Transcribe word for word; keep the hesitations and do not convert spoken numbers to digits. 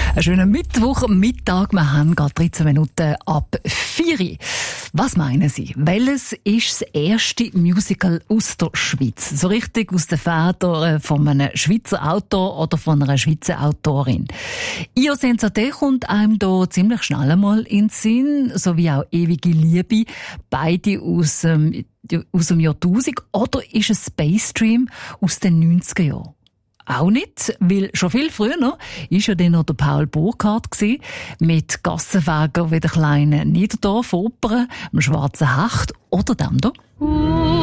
Einen schönen Mittwoch, Mittag. Wir haben gerade dreizehn Minuten ab vier. Was meinen Sie? Welches ist das erste Musical aus der Schweiz? So richtig aus den Federn von einem Schweizer Autor oder von einer Schweizer Autorin. Io senza te kommt einem da ziemlich schnell einmal in den Sinn, sowie auch Ewige Liebe. Beide aus, ähm, aus dem Jahrtausend. Oder ist es Space Dream aus den neunziger Jahren? Auch nicht, weil schon viel früher noch war ja dann noch der Paul Burkhardt gewesen, mit Gassenwagen wie der kleinen Niederdorf-Oper, dem Schwarzen Hecht oder dem da.